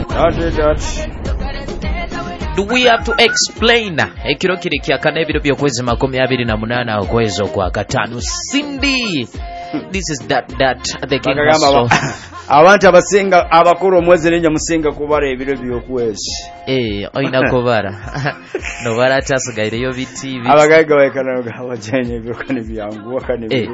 Do we have to explain ekiro kiri kyakana ebiro by'okwezi 28 okwezi kwa katano? Cindy, this is that the king of abantu abasinga abakuru omwezi n'ennya musinga kubara ebiro by'okwezi. Oyina kubara no baratasigayireyo biti abagaiga bayekana abajanye ebiro kane byangu kane ebiro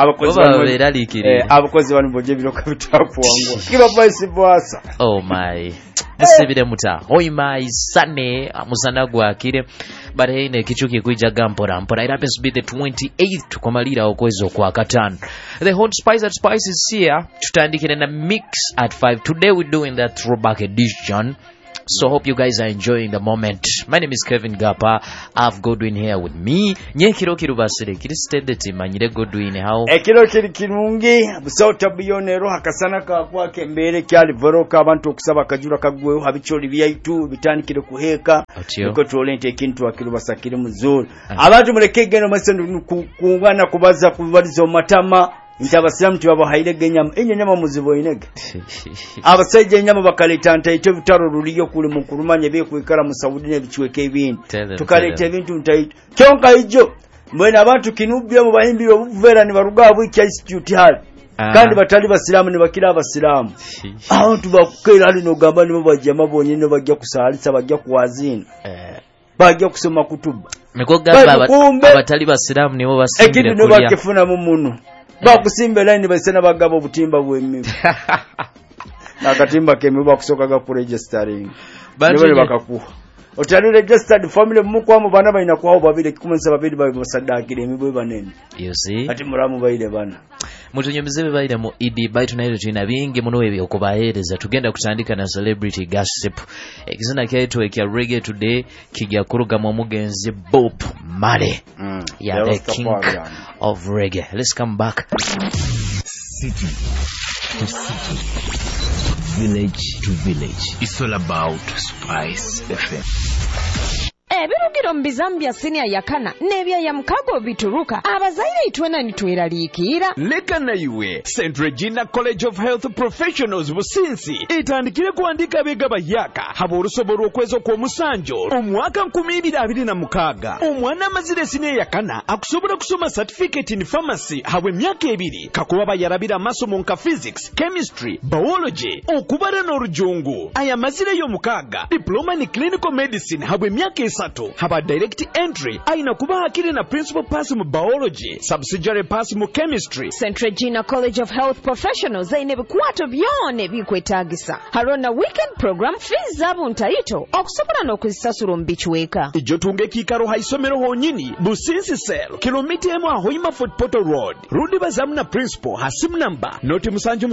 abakozi bano boje ebiro kabitakuwangu kiba vice versa. Oh my musibire muta hoima isane musana gwakire but hey ne kichuki kuijaga mpora it happens to be the 28th kumalira okwezi kwa katano. The hot spice at spice is here tutandikire na mix at 5. Today we're doing that throwback edition, so hope you guys are enjoying the moment. My name is Kevin Gapa. I've Godwin here with me. Nyekiro kirubasire kiri steady manyire Godwin how ekiro kiri kirungi busauta biyonero hakasana ka kwake mbere kyali voroka abantu okusaba kajura kagweho habicholi byaitu bitandikire kuheka niko tolente ekintu akirubasakire muzuri abantu mulekege no masendu kungana kubaza kubalizo matama Ntabasilamu tibabo hairege nyama nyama muzibo inege abasajja nyama bakaleta ntaito bitaro ruliyo kuli mukurumanye be kwikara mu Saudi ne bichweke ibintu tukaleta ibintu ntaito kyonka ijo mwena abantu kinubye mu bahimbi obuvera ni barugabu iki institute hali kandi batali basilamu ne bakira abasilamu abantu bakukera ali no gamba nibo bajama bonyene bajja kusalisa bajja kuwazina bajja kusoma kutuba niko gamba abatali basilamu nibo basimbire kulia ekindi bakifuna mu munu bakusimba line basena bagabo butimba bwemmi nakatimba kemi bakusokaga ku registering nibo bakakuha otali registered family mukwamu bana baina kwaho babire 17 babisadakire emibwe banene you see ati muramu baide bana mutunyemezebe baide mu idi baitu nayo tuna bingi muno ebyo okubahereza tugenda kutandika na celebrity gossip ekizina kyetu ekya reggae today kijja kuruga mu mugenzi Bob Marley the king of reggae. Let's come back. City to city, village to village, it's all about Spice FM. Ebirugiro mbizambia senior yakana nebya ya mkago bituruka abazaire itwena nitweraliikira leka na iwe St. Regina College of Health Professionals businsi itandikire kuandika bega bayaka habo rusoboro kwezo kwa musanjo omwaka 2026 omwana mazire senior yakana akusobora kusoma certificate in pharmacy hawe myaka 2 kakuba bayarabira masomo nka physics chemistry biology okubara n'orujungu aya mazire yo mukaga diploma in clinical medicine hawe myaka haba direct entry aina kuba hakiri na principal pass mu biology subsidiary pass mu chemistry. St. Regina College of Health Professionals aine bikwato byone bikwetagisa harona weekend program fees zabo ntaito okusobora n'okuzisasura mbichweka ijo tunge kikaro haisomero honyini businsi sel kilomita emu ahoima Fort Portal Road rudi bazamu na principal hasim number noti musanju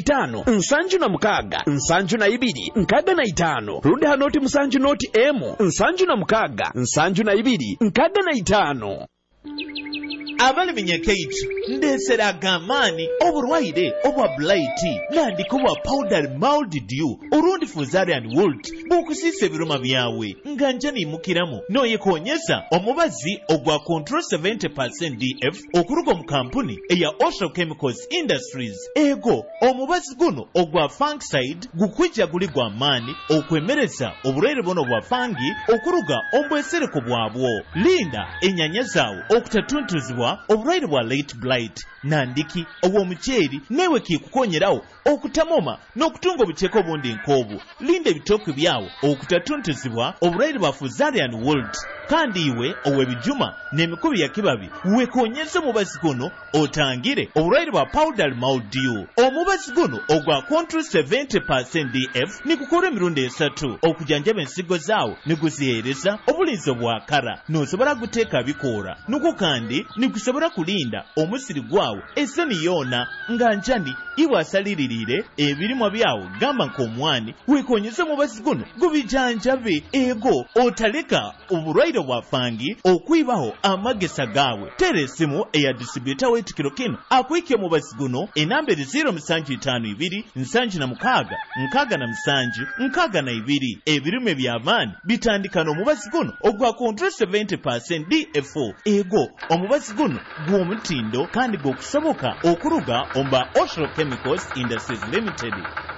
5 na mukaga nsanju na 2 nkaga na 5 rudi hanoti musanju noti emu nsanju na mukaga nsanju na 2 nkaga na 5 abali minyakeitu ndesera gamani oburwaire obwa blight nandiko bwa powder mildew urundi fuzarian wilt bukusise biruma byawe nganjani mukiramu noye konyesa omubazi ogwa control 70% DF okuruga mu kampuni eya Osho Chemicals Industries ego omubazi guno ogwa fungicide gukwijja guli gwa mani okwemereza oburwaire bono bwa fangi okuruga ombwesereko bwabwo linda enyanya zawo okutatuntuzibwa obulwaire bwa late blight nandiki obw'omukyeri newe kikukonyerawo okutamoma n'okutunga obukyeko obundi nk'obwo linda ebitooke byawo okutatuntuzibwa obulwaire bwa fuzarian wilt kandi iwe ow'ebijuma n'emikubi ya kibabi wekonyeza omubazi guno otangire obulwaire bwa powder mildew omubazi guno ogwa control 70% DF nikukola emirundi 3 okujanjaba ensigo zaawo niguzihereza obulinzi obwakara n'osobola guteeka bikoora nuko kandi nikusobola kulinda omusiri gwawo eseni yoona nga njani iwe asalirire ebirimwa byawo gamba nk'omwani wekonyeza omubazi guno gubijanjabe ego otaleka obulwaire bwa fangi okwibaho amagesa gawe teresimu eya distributor wetikiro kino akwike omubazi guno enamberi 0752 76 62 ebirime by'amaani bitandika n'omubazi guno ogwa control 70% DF4 ego omubazi guno gw'omutindo kandi gw'okusoboka okuruga omba Osho Chemicals Industries Limited